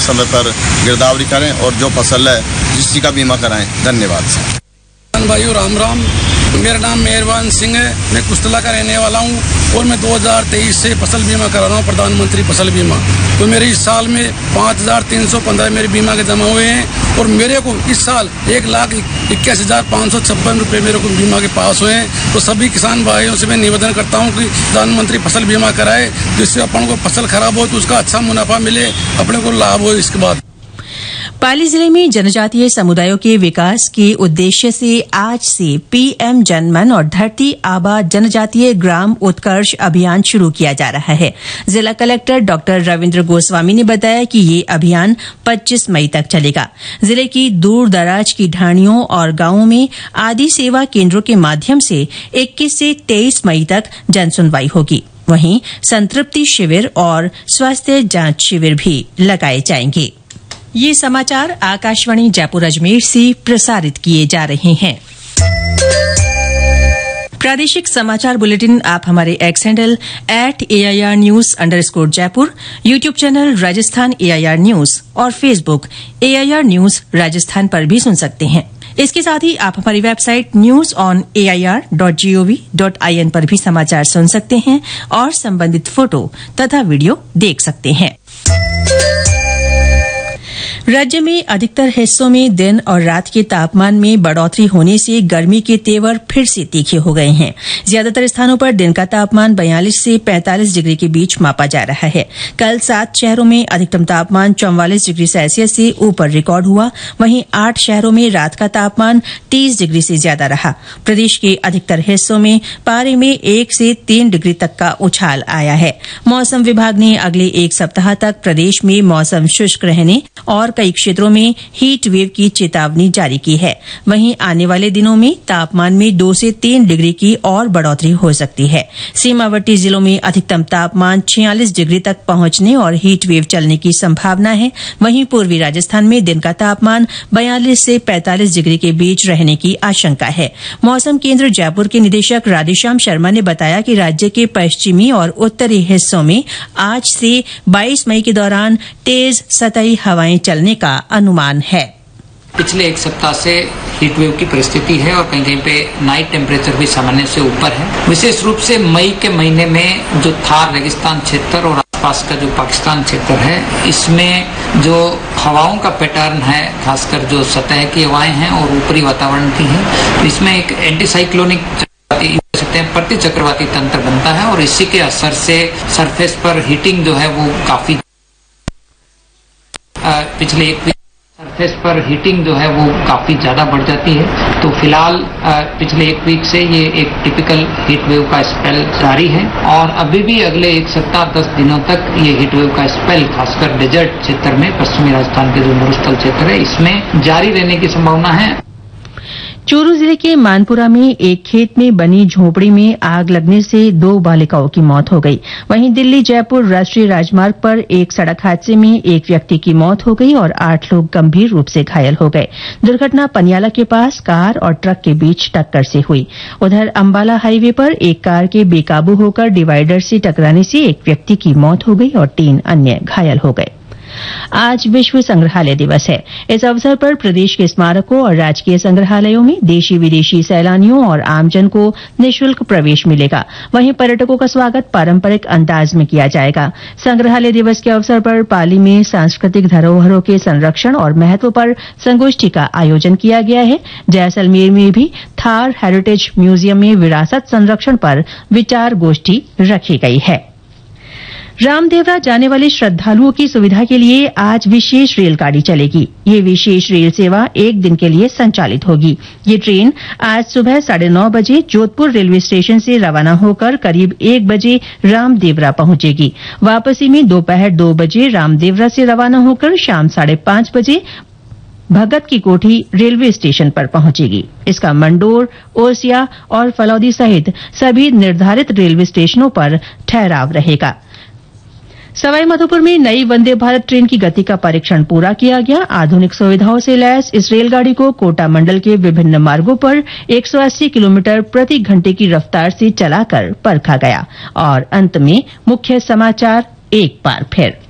समय पर गिरदावरी करें और जो फसल है जिसकी का बीमा कराएं। धन्यवाद। भाइयों राम राम। मेरा नाम मेहरबान सिंह है। मैं कुस्तला का रहने वाला हूँ और मैं 2023 से फसल बीमा करा रहा हूँ, प्रधानमंत्री फसल बीमा। तो मेरे इस साल में 5,315 मेरे बीमा के जमा हुए हैं और मेरे को इस साल 1,81,556 रुपये मेरे को बीमा के पास हुए हैं। तो सभी किसान भाइयों से मैं निवेदन करता हूँ कि प्रधानमंत्री फसल बीमा कराए, जिससे अपन को फसल खराब हो तो उसका अच्छा मुनाफा मिले, अपने को लाभ हो। इसके बाद पाली जिले में जनजातीय समुदायों के विकास के उद्देश्य से आज से पीएम जनमन और धरती आबा जनजातीय ग्राम उत्कर्ष अभियान शुरू किया जा रहा है। जिला कलेक्टर डॉ रविन्द्र गोस्वामी ने बताया कि ये अभियान 25 मई तक चलेगा। जिले की दूर दराज की ढाणियों और गांवों में आदि सेवा केन्द्रों के माध्यम से 21 से 23 मई तक जनसुनवाई होगी। वहीं संतृप्ति शिविर और स्वास्थ्य जांच शिविर भी लगाए जाएंगे। ये समाचार आकाशवाणी जयपुर अजमेर से प्रसारित किए जा रहे हैं। प्रादेशिक समाचार बुलेटिन आप हमारे x handle @AIR News_ Jaipur, YouTube channel Rajasthan AIR News और फेसबुक AIR News राजस्थान पर भी सुन सकते हैं। इसके साथ ही आप हमारी वेबसाइट newsonair.gov.in पर भी समाचार सुन सकते हैं और संबंधित फोटो तथा वीडियो देख सकते हैं। राज्य में अधिकतर हिस्सों में दिन और रात के तापमान में बढ़ोतरी होने से गर्मी के तेवर फिर से तीखे हो गए हैं। ज्यादातर स्थानों पर दिन का तापमान 42 से 45 डिग्री के बीच मापा जा रहा है। कल 7 शहरों में अधिकतम तापमान 44 डिग्री सेल्सियस से ऊपर रिकॉर्ड हुआ। वहीं 8 शहरों में रात का तापमान 30 डिग्री से ज्यादा रहा। प्रदेश के अधिकतर हिस्सों में पारे में 1 से 3 डिग्री तक का उछाल आया है। मौसम विभाग ने अगले 1 सप्ताह तक प्रदेश में मौसम शुष्क रहने और कई क्षेत्रों में हीट वेव की चेतावनी जारी की है। वहीं आने वाले दिनों में तापमान में 2 से 3 डिग्री की और बढ़ोतरी हो सकती है। सीमावर्ती जिलों में अधिकतम तापमान 46 डिग्री तक पहुंचने और हीट वेव चलने की संभावना है। वहीं पूर्वी राजस्थान में दिन का तापमान 42 से 45 डिग्री के बीच रहने की आशंका है। मौसम केन्द्र जयपुर के निदेशक राधेश्याम शर्मा ने बताया कि राज्य के पश्चिमी और उत्तरी हिस्सों में आज से 22 मई के दौरान तेज सतही हवाएं चलने का अनुमान है। पिछले 1 सप्ताह से हीट वेव की परिस्थिति है और कहीं कहीं पे नाइट टेम्परेचर भी सामान्य से ऊपर है। विशेष रूप से मई के महीने में जो थार रेगिस्तान क्षेत्र और आसपास का जो पाकिस्तान क्षेत्र है, इसमें जो हवाओं का पैटर्न है, खासकर जो सतह की हवाएं हैं और ऊपरी वातावरण की है, इसमें एक एंटीसाइक्लोनिक प्रति चक्रवाती तंत्र बनता है और इसी के असर से सरफेस पर हीटिंग जो है वो काफी ज्यादा बढ़ जाती है। तो फिलहाल पिछले 1 वीक से ये एक टिपिकल हीट वेव का स्पेल जारी है और अभी भी अगले 1 सप्ताह 10 दिनों तक ये हीट वेव का स्पेल खासकर डेजर्ट क्षेत्र में, पश्चिमी राजस्थान के जो मरुस्थल क्षेत्र है, इसमें जारी रहने की संभावना है। चूरू जिले के मानपुरा में एक खेत में बनी झोपड़ी में आग लगने से 2 बालिकाओं की मौत हो गई। वहीं दिल्ली जयपुर राष्ट्रीय राजमार्ग पर एक सड़क हादसे में एक व्यक्ति की मौत हो गई और 8 लोग गंभीर रूप से घायल हो गए। दुर्घटना पनियाला के पास कार और ट्रक के बीच टक्कर से हुई। उधर अंबाला हाईवे पर एक कार के बेकाबू होकर डिवाइडर से टकराने से एक व्यक्ति की मौत हो गई और 3 अन्य घायल हो गए। आज विश्व संग्रहालय दिवस है। इस अवसर पर प्रदेश के स्मारकों और राजकीय संग्रहालयों में देशी विदेशी सैलानियों और आमजन को निःशुल्क प्रवेश मिलेगा। वहीं पर्यटकों का स्वागत पारंपरिक अंदाज में किया जाएगा। संग्रहालय दिवस के अवसर पर पाली में सांस्कृतिक धरोहरों के संरक्षण और महत्व पर संगोष्ठी का आयोजन किया गया है। जैसलमेर में भी थार हेरिटेज म्यूजियम में विरासत संरक्षण पर विचार गोष्ठी रखी गई है। रामदेवरा जाने वाले श्रद्धालुओं की सुविधा के लिए आज विशेष रेलगाड़ी चलेगी। ये विशेष रेल सेवा 1 दिन के लिए संचालित होगी। ये ट्रेन आज सुबह 9:30 बजे जोधपुर रेलवे स्टेशन से रवाना होकर करीब 1 बजे रामदेवरा पहुंचेगी। वापसी में दोपहर 2 बजे रामदेवरा से रवाना होकर शाम 5:30 बजे भगत की कोठी रेलवे स्टेशन पर पहुंचेगी। इसका मंडोर, ओसिया और फलौदी सहित सभी निर्धारित रेलवे स्टेशनों पर ठहराव रहेगा। सवाईमाधोपुर में नई वंदे भारत ट्रेन की गति का परीक्षण पूरा किया गया। आधुनिक सुविधाओं से लैस इस रेलगाड़ी को कोटा मंडल के विभिन्न मार्गों पर 180 किलोमीटर प्रति घंटे की रफ्तार से चलाकर परखा गया। और अंत में मुख्य समाचार एक बार फिर।